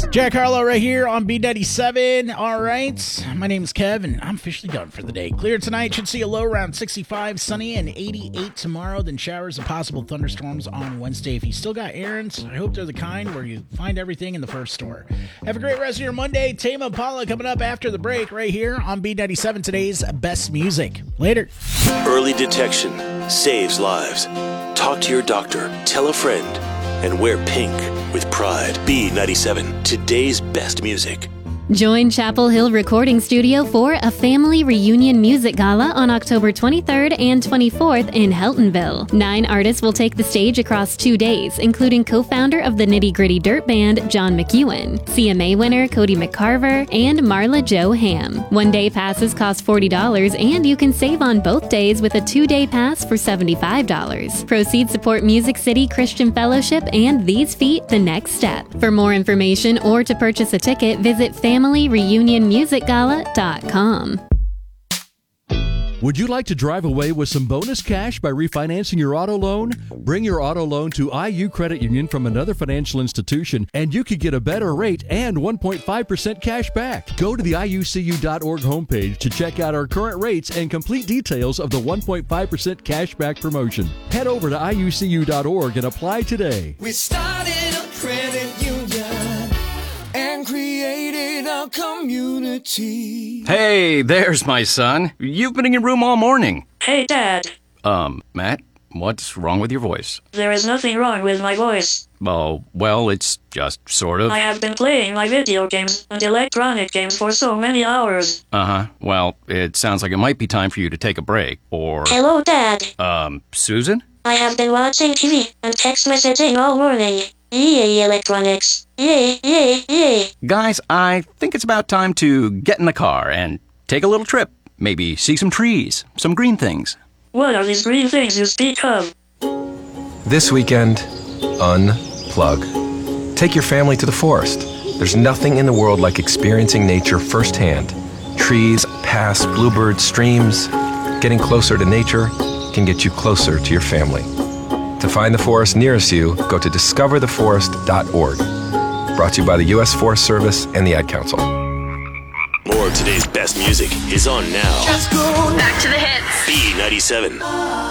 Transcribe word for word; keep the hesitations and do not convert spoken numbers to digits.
Jack Harlow right here on B ninety-seven. All right. My name is Kev, and I'm officially done for the day. Clear tonight. Should see a low around sixty-five. Sunny and eighty-eight tomorrow. Then showers and possible thunderstorms on Wednesday. If you still got errands, I hope they're the kind where you find everything in the first store. Have a great rest of your Monday. Tame Impala coming up after the break right here on B ninety-seven, today's best music. Later. Early detection saves lives. Talk to your doctor. Tell a friend. And wear pink with pride. B ninety-seven, today's best music. Join Chapel Hill Recording Studio for a family reunion music gala on October twenty-third and twenty-fourth in Heltonville. Nine artists will take the stage across two days, including co-founder of the Nitty Gritty Dirt Band, John McEwen, C M A winner Cody McCarver, and Marla Jo Ham. One-day passes cost forty dollars, and you can save on both days with a two-day pass for seventy-five dollars. Proceeds support Music City Christian Fellowship and These Feet, The Next Step. For more information or to purchase a ticket, visit family reunion music gala dot com. Would you like to drive away with some bonus cash by refinancing your auto loan? Bring your auto loan to I U Credit Union from another financial institution, and you could get a better rate and one point five percent cash back. Go to the I U C U dot org homepage to check out our current rates and complete details of the one point five percent cash back promotion. Head over to I U C U dot org and apply today. We started a credit union and created a community. Hey, there's my son. You've been in your room all morning. Hey, Dad. Um, Matt, what's wrong with your voice? There is nothing wrong with my voice. Oh, well, it's just sort of. I have been playing my video games and electronic games for so many hours. Uh-huh. Well, it sounds like it might be time for you to take a break, or... Hello, Dad. Um, Susan? I have been watching T V and text messaging all morning. Yay, electronics. Yay, yay, yay. Guys, I think it's about time to get in the car and take a little trip. Maybe see some trees, some green things. What are these green things you speak of? This weekend, unplug. Take your family to the forest. There's nothing in the world like experiencing nature firsthand. Trees, paths, bluebirds, streams. Getting closer to nature can get you closer to your family. To find the forest nearest you, go to discover the forest dot org. Brought to you by the U S Forest Service and the Ad Council. More of today's best music is on now. Just go back to the hits. B ninety-seven.